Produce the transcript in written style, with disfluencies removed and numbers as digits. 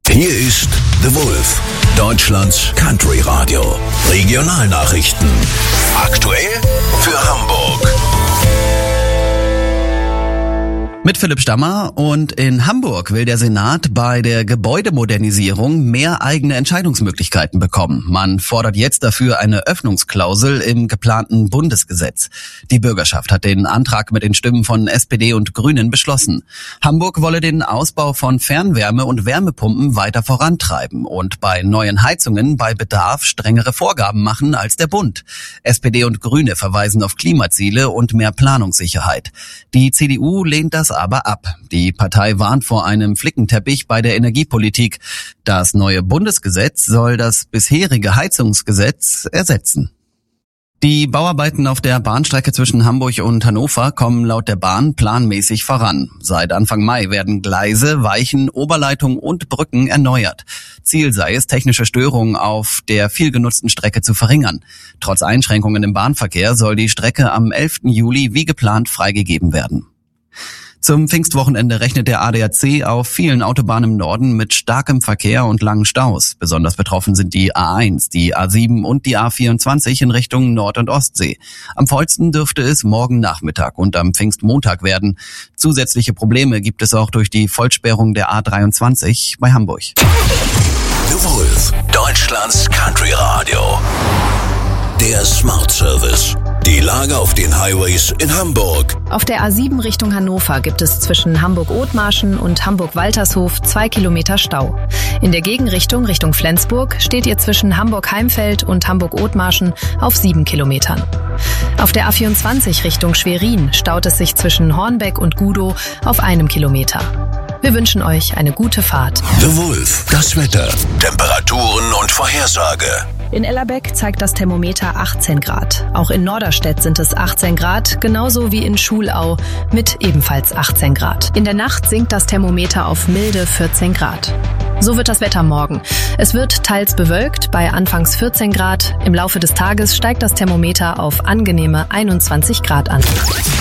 Hier ist The Wolf, Deutschlands Country Radio. Regionalnachrichten. Aktuell für Hamburg. Mit Philipp Stammer, und in Hamburg will der Senat bei der Gebäudemodernisierung mehr eigene Entscheidungsmöglichkeiten bekommen. Man fordert jetzt dafür eine Öffnungsklausel im geplanten Bundesgesetz. Die Bürgerschaft hat den Antrag mit den Stimmen von SPD und Grünen beschlossen. Hamburg wolle den Ausbau von Fernwärme- und Wärmepumpen weiter vorantreiben und bei neuen Heizungen bei Bedarf strengere Vorgaben machen als der Bund. SPD und Grüne verweisen auf Klimaziele und mehr Planungssicherheit. Die CDU lehnt das aber ab. Die Partei warnt vor einem Flickenteppich bei der Energiepolitik. Das neue Bundesgesetz soll das bisherige Heizungsgesetz ersetzen. Die Bauarbeiten auf der Bahnstrecke zwischen Hamburg und Hannover kommen laut der Bahn planmäßig voran. Seit Anfang Mai werden Gleise, Weichen, Oberleitungen und Brücken erneuert. Ziel sei es, technische Störungen auf der viel genutzten Strecke zu verringern. Trotz Einschränkungen im Bahnverkehr soll die Strecke am 11. Juli wie geplant freigegeben werden. Zum Pfingstwochenende rechnet der ADAC auf vielen Autobahnen im Norden mit starkem Verkehr und langen Staus. Besonders betroffen sind die A1, die A7 und die A24 in Richtung Nord- und Ostsee. Am vollsten dürfte es morgen Nachmittag und am Pfingstmontag werden. Zusätzliche Probleme gibt es auch durch die Vollsperrung der A23 bei Hamburg. The Wolf, Deutschlands Country Radio. Der Smart Service. Die Lage auf den Highways in Hamburg. Auf der A7 Richtung Hannover gibt es zwischen Hamburg-Othmarschen und Hamburg-Waltershof 2 Kilometer Stau. In der Gegenrichtung Richtung Flensburg steht ihr zwischen Hamburg-Heimfeld und Hamburg-Othmarschen auf 7 Kilometern. Auf der A24 Richtung Schwerin staut es sich zwischen Hornbeck und Gudow auf 1 Kilometer. Wir wünschen euch eine gute Fahrt. The Wolf, das Wetter, Temperaturen und Vorhersage. In Ellerbeck zeigt das Thermometer 18 Grad. Auch in Norderstedt sind es 18 Grad, genauso wie in Schulau mit ebenfalls 18 Grad. In der Nacht sinkt das Thermometer auf milde 14 Grad. So wird das Wetter morgen. Es wird teils bewölkt bei anfangs 14 Grad. Im Laufe des Tages steigt das Thermometer auf angenehme 21 Grad an.